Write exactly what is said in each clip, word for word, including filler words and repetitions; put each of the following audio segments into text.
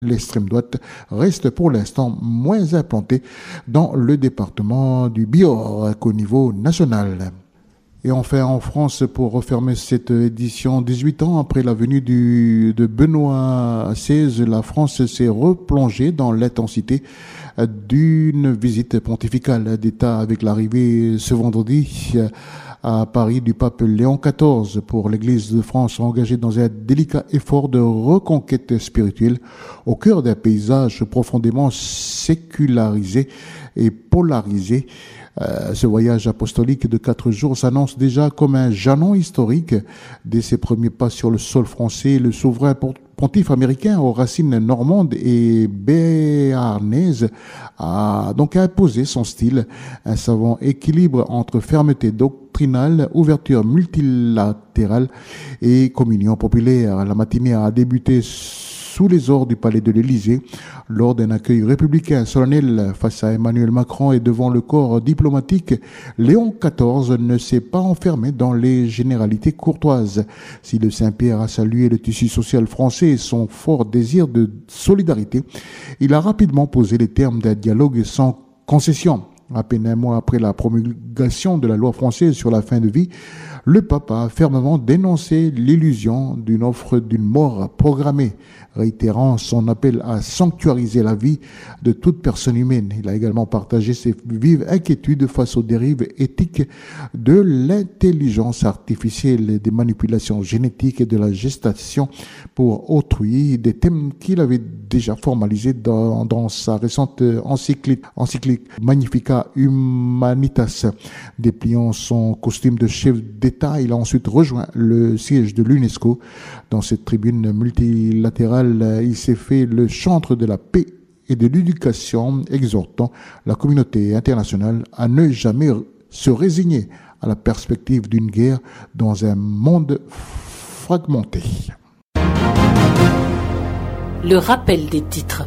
L'extrême droite reste pour l'instant moins implantée dans le département du Bihor qu'au niveau national. Et enfin, en France, pour refermer cette édition, dix-huit ans après la venue du, de Benoît seize, la France s'est replongée dans l'intensité d'une visite pontificale d'État avec l'arrivée ce vendredi à Paris du pape Léon quatorze pour l'Église de France, engagée dans un délicat effort de reconquête spirituelle au cœur d'un paysage profondément sécularisé et polarisé. Euh, ce voyage apostolique de quatre jours s'annonce déjà comme un jalon historique. Dès ses premiers pas sur le sol français, le souverain pontife américain aux racines normandes et béarnaises a donc imposé son style, un savant équilibre entre fermeté doctrinale, ouverture multilatérale et communion populaire. La matinée a débuté sous les ors du palais de l'Élysée, lors d'un accueil républicain solennel face à Emmanuel Macron et devant le corps diplomatique. Léon quatorze ne s'est pas enfermé dans les généralités courtoises. Si le Saint-Pierre a salué le tissu social français et son fort désir de solidarité, il a rapidement posé les termes d'un dialogue sans concession. À peine un mois après la promulgation de la loi française sur la fin de vie, le pape a fermement dénoncé l'illusion d'une offre d'une mort programmée, réitérant son appel à sanctuariser la vie de toute personne humaine. Il a également partagé ses vives inquiétudes face aux dérives éthiques de l'intelligence artificielle, des manipulations génétiques et de la gestation pour autrui, des thèmes qu'il avait déjà formalisés dans, dans sa récente encyclique, encyclique Magnificat Humanitas. Dépliant son costume de chef d'État, il a ensuite rejoint le siège de l'UNESCO. Dans cette tribune multilatérale, il s'est fait le chantre de la paix et de l'éducation, exhortant la communauté internationale à ne jamais se résigner à la perspective d'une guerre dans un monde fragmenté. Le rappel des titres.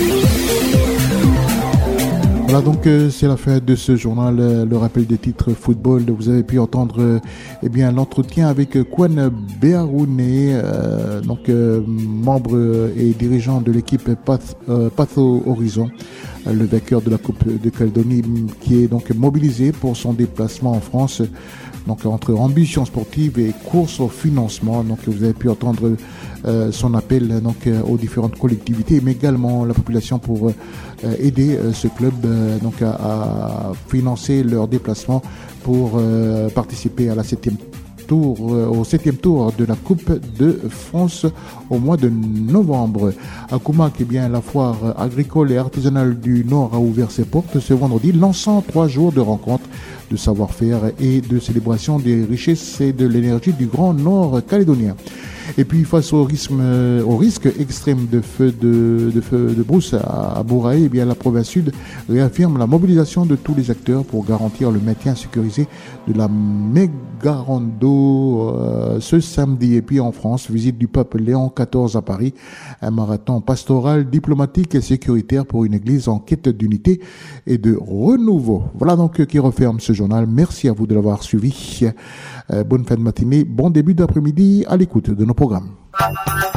Voilà, donc euh, c'est la fin de ce journal, euh, le rappel des titres football. Vous avez pu entendre euh, eh bien l'entretien avec Kwan Béarouné, euh, donc euh, membre et dirigeant de l'équipe Path, euh, Patho Horizon, euh, le vainqueur de la Coupe de Calédonie, qui est donc mobilisé pour son déplacement en France. Donc entre ambition sportive et course au financement. Donc vous avez pu entendre euh, son appel donc euh, aux différentes collectivités, mais également la population pour euh, aider euh, ce club euh, donc à, à financer leur déplacement pour euh, participer à la septième tour, euh, au septième tour de la Coupe de France au mois de novembre. À Koumak, eh bien, la foire agricole et artisanale du Nord a ouvert ses portes ce vendredi, lançant trois jours de rencontres, de savoir-faire et de célébration des richesses et de l'énergie du Grand Nord calédonien. Et puis face au risque, au risque extrême de feu de, de feu de brousse à, à Bouraï, eh bien la province sud réaffirme la mobilisation de tous les acteurs pour garantir le maintien sécurisé de la méga-rando euh, ce samedi. Et puis en France, visite du pape Léon quatorze à Paris, un marathon pastoral, diplomatique et sécuritaire pour une église en quête d'unité et de renouveau. Voilà donc qui referme ce journal. Merci à vous de l'avoir suivi. Euh, bonne fin de matinée, bon début d'après-midi à l'écoute de nos programmes.